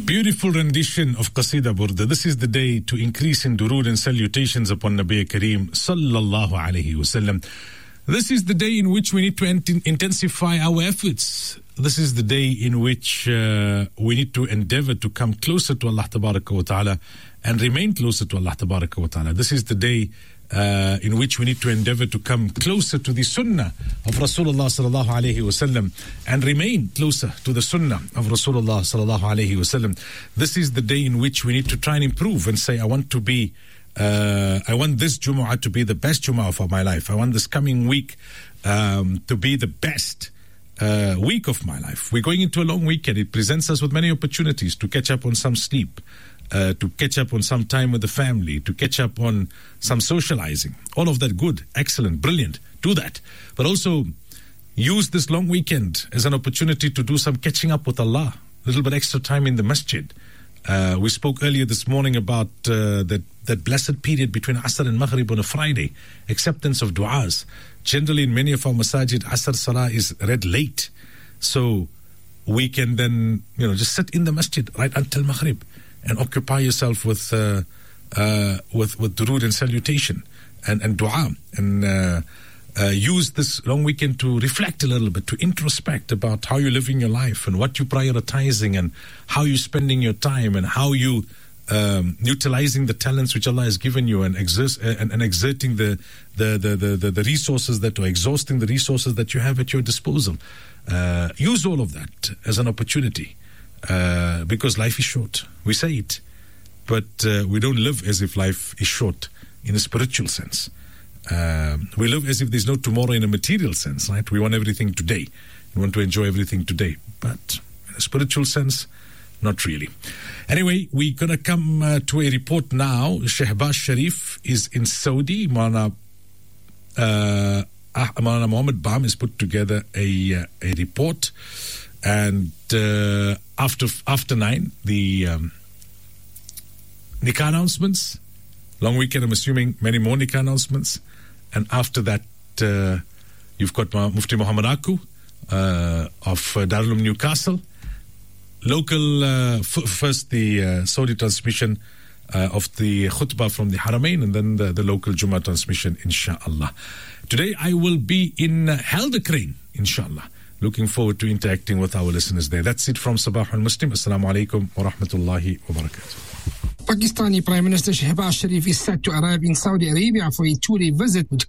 Beautiful rendition of Qasida Burda. This is the day to increase in durood and salutations upon Nabi Kareem sallallahu alayhi wasallam. This is the day in which we need to intensify our efforts. This is the day in which we need to endeavor to come closer to Allah Tabaraka wa Ta'ala and remain closer to Allah Tabaraka wa Ta'ala. This is the day in which we need to endeavor to come closer to the sunnah of Rasulullah sallallahu alayhi wasallam and remain closer to the sunnah of Rasulullah sallallahu alayhi wasallam. This is the day in which we need to try and improve and say, I want this Jumu'ah to be the best Jumu'ah for my life. I want this coming week to be the best week of my life. We're going into a long weekend. It presents us with many opportunities to catch up on some sleep, to catch up on some time with the family, to catch up on some socializing. All of that good, excellent, brilliant. Do that. But also use this long weekend as an opportunity to do some catching up with Allah. A little bit extra time in the masjid. We spoke earlier this morning about that blessed period between Asr and Maghrib on a Friday. Acceptance of du'as. Generally in many of our masajid, Asr Salah is read late. So we can then, just sit in the masjid right until Maghrib and occupy yourself with durood and salutation and du'a. And use this long weekend to reflect a little bit, to introspect about how you're living your life and what you're prioritizing and how you're spending your time and how you utilizing the talents which Allah has given you and exerting the resources that, or exhausting the resources that you have at your disposal. Use all of that as an opportunity because life is short. We say it, but we don't live as if life is short in a spiritual sense. We live as if there's no tomorrow in a material sense, right? We want everything today. We want to enjoy everything today. But in a spiritual sense, not really. Anyway, we're going to come to a report now. Shehbaz Sharif is in Saudi. Maulana Muhammad Bam has put together a report. And after 9, the nikah announcements. Long weekend, I'm assuming many more nikah announcements. And after that, you've got Mufti Muhammad Aku of Darul Uloom Newcastle. Local, first the Saudi transmission of the khutbah from the Haramain, and then the local Jummah transmission, inshallah. Today I will be in Helder Crane, inshallah. Looking forward to interacting with our listeners there. That's it from Sabah al-Muslim. Assalamu alaikum wa rahmatullahi wa barakatuh. Pakistani Prime Minister Shehbaz Sharif is set to arrive in Saudi Arabia for a two-day visit, which